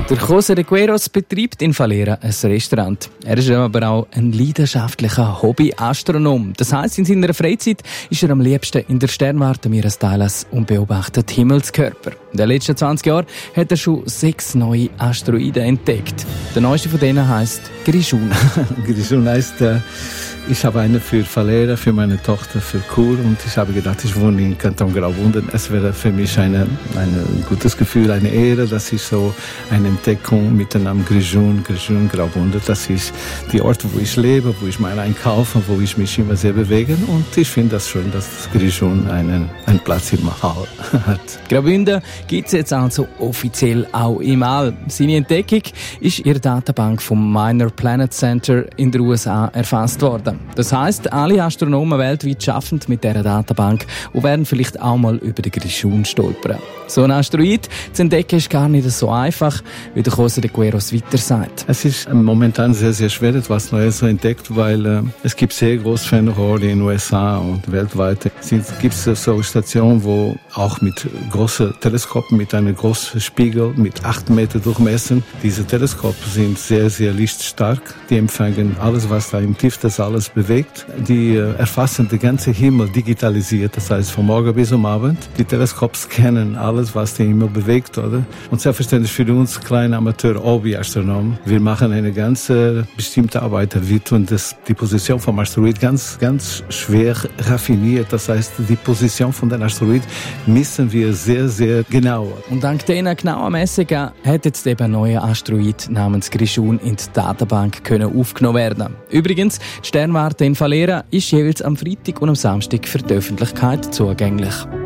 Der José de Queiroz betreibt in Valera ein Restaurant. Er ist aber auch ein leidenschaftlicher Hobby-Astronom. Das heisst, in seiner Freizeit ist er am liebsten in der Sternwarte Miras Teilas und beobachtet Himmelskörper. In den letzten 20 Jahren hat er schon 6 neue Asteroiden entdeckt. Der neueste von denen heisst Grischun. Grischun heisst, ich habe eine für Valera, für meine Tochter, für Chur, und ich habe gedacht, ich wohne in Kanton Graubünden. Es wäre für mich ein gutes Gefühl, eine Ehre, dass ich so eine Entdeckung mit dem Namen Grischun Graubünden, das ist die Ort, wo ich lebe, wo ich mal einkaufe, wo ich mich immer sehr bewege, und ich finde das schön, dass Grischun einen Platz im All hat. Graubünden gibt es jetzt also offiziell auch im All. Seine Entdeckung ist in der Datenbank vom Minor Planet Center in den USA erfasst worden. Das heisst, alle Astronomen weltweit arbeiten mit dieser Datenbank und werden vielleicht auch mal über den Grischun stolpern. So ein Asteroid zu entdecken ist gar nicht so einfach, wie der José de Queiroz weiter sagt. Es ist momentan sehr, sehr schwer, etwas Neues zu entdecken, weil es gibt sehr große Fernrohre in den USA und weltweit. Gibt es so Stationen, wo auch mit großen Teleskopen, mit einem großen Spiegel, mit 8 Meter Durchmesser. Diese Teleskope sind sehr, sehr lichtstark. Die empfangen alles, was da im Tief des Alles bewegt. Die erfassen den ganzen Himmel digitalisiert, das heißt von morgen bis am Abend. Die Teleskope scannen alles, was den Himmel bewegt, oder? Und selbstverständlich für uns kleine Amateur-Hobby-Astronomen, wir machen eine ganz bestimmte Arbeit. Wir tun die Position vom Asteroid ganz, ganz schwer raffiniert. Das heißt, die Position von den Asteroid messen wir sehr, sehr genau. Und dank dieser genauen Messungen hat jetzt eben ein neuer Asteroid namens Grischun in die Datenbank aufgenommen werden. Übrigens, die Sternwarte in Valera ist jeweils am Freitag und am Samstag für die Öffentlichkeit zugänglich.